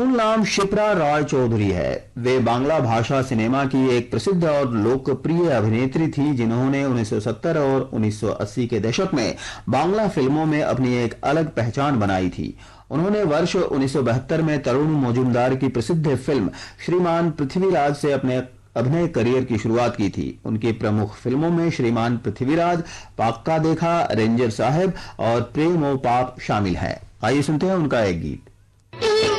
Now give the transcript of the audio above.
मूल नाम शिप्रा रॉय चौधरी है। वे बांग्ला भाषा सिनेमा की एक प्रसिद्ध और लोकप्रिय अभिनेत्री थी, जिन्होंने 1970 और 1980 के दशक में बांग्ला फिल्मों में अपनी एक अलग पहचान बनाई थी। उन्होंने वर्ष 1972 में तरुण मजूमदार की प्रसिद्ध फिल्म श्रीमान पृथ्वीराज से अपने अभिनय करियर की शुरुआत की थी। उनकी प्रमुख फिल्मों में श्रीमान पृथ्वीराज, पाक्का देखा, रेंजर साहब और प्रेम ओ पाप शामिल हैं। आइए सुनते हैं उनका एक गीत।